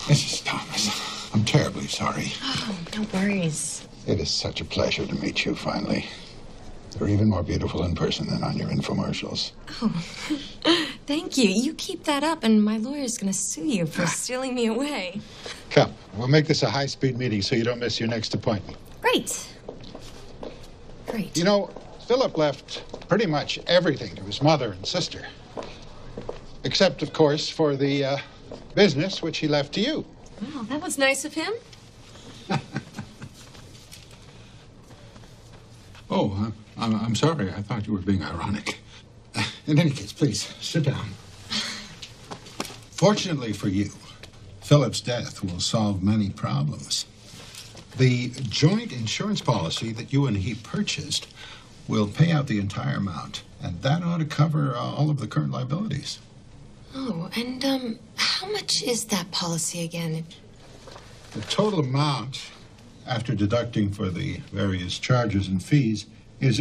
Mrs. Thomas, I'm terribly sorry. Oh, no worries. It is such a pleasure to meet you finally. You're even more beautiful in person than on your infomercials. Oh, thank you. You keep that up, and my lawyer's going to sue you for stealing me away. Come, we'll make this a high-speed meeting so you don't miss your next appointment. Great. Great. You know, Philip left pretty much everything to his mother and sister. Except, of course, for the business, which he left to you. Well, that was nice of him. Oh, I'm sorry. I thought you were being ironic. In any case, please, sit down. Fortunately for you, Philip's death will solve many problems. The joint insurance policy that you and he purchased will pay out the entire amount, and that ought to cover all of the current liabilities. Oh, and, how much is that policy again? The total amount, after deducting for the various charges and fees, is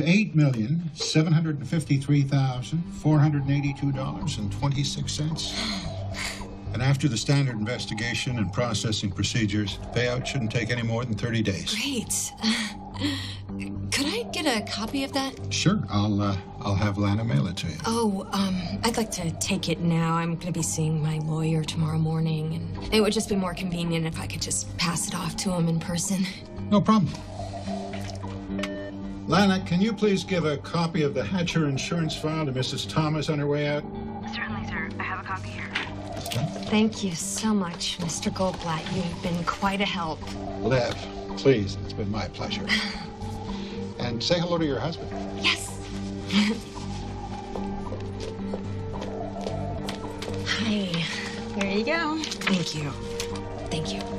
$8,753,482.26. And after the standard investigation and processing procedures, payout shouldn't take any more than 30 days. Great. Could I get a copy of that? Sure. I'll have Lana mail it to you. Oh, I'd like to take it now. I'm going to be seeing my lawyer tomorrow morning, and it would just be more convenient if I could just pass it off to him in person. No problem. Lana, can you please give a copy of the Hatcher insurance file to Mrs. Thomas on her way out? Certainly, sir. I have a copy here. Thank you so much, Mr. Goldblatt. You've been quite a help. Lev, please. It's been my pleasure. And say hello to your husband. Yes. Hi. There you go. Thank you. Thank you.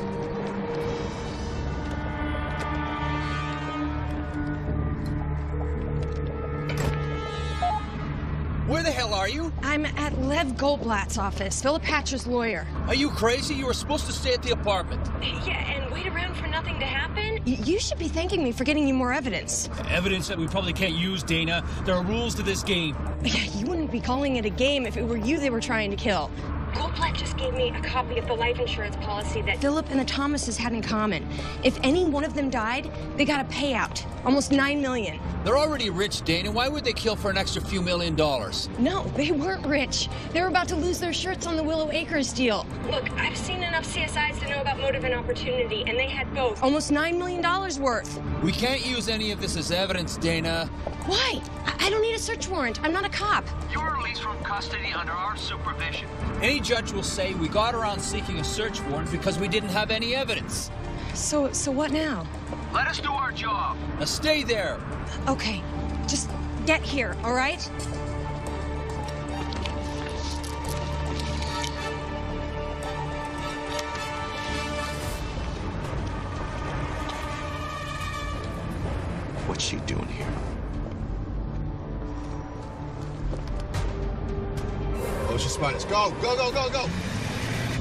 Where the hell are you? I'm at Lev Goldblatt's office, Philip Hatcher's lawyer. Are you crazy? You were supposed to stay at the apartment. Yeah, and wait around for nothing to happen? You should be thanking me for getting you more evidence. Evidence that we probably can't use, Dana. There are rules to this game. Yeah, you wouldn't be calling it a game if it were you they were trying to kill. Goldblatt just gave me a copy of the life insurance policy that Philip and the Thomases had in common. If any one of them died, they got a payout. Almost $9 million. They're already rich, Dana. Why would they kill for an extra few $1 million? No, they weren't rich. They were about to lose their shirts on the Willow Acres deal. Look, I've seen enough CSIs to know about motive and opportunity, and they had both. Almost $9 million worth. We can't use any of this as evidence, Dana. Why? I don't need a search warrant. I'm not a cop. You were released from custody under our supervision. Any judge will say we got around seeking a search warrant because we didn't have any evidence. So what now? Let us do our job. Now stay there. Okay, just get here, all right? What's she doing here? Ocean Spiders, go, go, go, go, go!